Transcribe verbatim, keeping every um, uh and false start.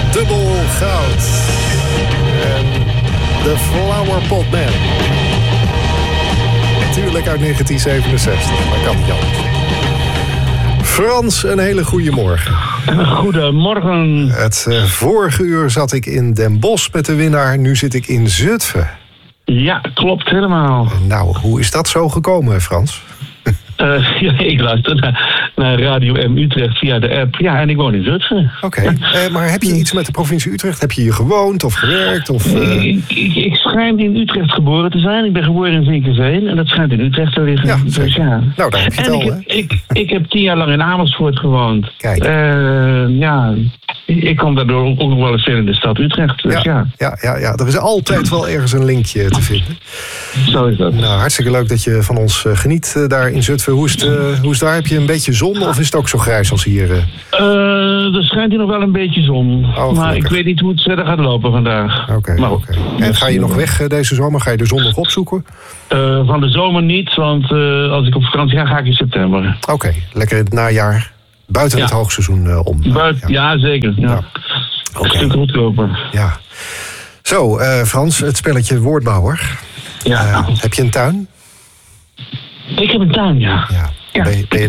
Dubbel goud. En The Flower Pot Man. Natuurlijk uit negentien zevenenzestig, maar kan niet anders. Frans, een hele goede morgen. Goedemorgen. Het uh, vorige uur zat ik in Den Bosch met de winnaar. Nu zit ik in Zutphen. Ja, klopt helemaal. Nou, hoe is dat zo gekomen, Frans? Uh, ja, ik luister naar, naar Radio M Utrecht via de app. Ja, en ik woon in Zutphen. Oké, okay. uh, maar heb je iets met de provincie Utrecht? Heb je hier gewoond of gewerkt? Of, uh... ik, ik, ik schijn in Utrecht geboren te zijn. Ik ben geboren in Vinkenveen en dat schijnt in Utrecht te liggen. Ja, dus, ja. Nou, daar heb je het en al, ik, hè? Ik, ik heb tien jaar lang in Amersfoort gewoond. Kijk. Uh, ja, ik kom daardoor ook nog wel eens veel in de stad Utrecht. Dus ja, ja. Ja, ja, ja, er is altijd wel ergens een linkje te vinden. Zo is dat. Nou, hartstikke leuk dat je van ons uh, geniet uh, daar in Zutphen. Hoe is, het, uh, hoe is daar? Heb je een beetje zon of is het ook zo grijs als hier? Uh... Uh, er schijnt hier nog wel een beetje zon. Oh, maar ik weet niet hoe het verder gaat lopen vandaag. Oké, okay, oké. Okay. En ga je nog weg uh, deze zomer? Ga je de zon nog opzoeken? Uh, van de zomer niet, want uh, als ik op vakantie ga, ga ik in september. Oké, okay, lekker in het najaar. Buiten ja. het hoogseizoen uh, om. Buiten, ja. ja, zeker. Ja. Ja. Okay. Een stuk goedkoper. Ja. Zo, uh, Frans, het spelletje woordbouwer. Ja. Uh, heb je een tuin? Ik heb een tuin, ja. ja. ja. Ben je, ben je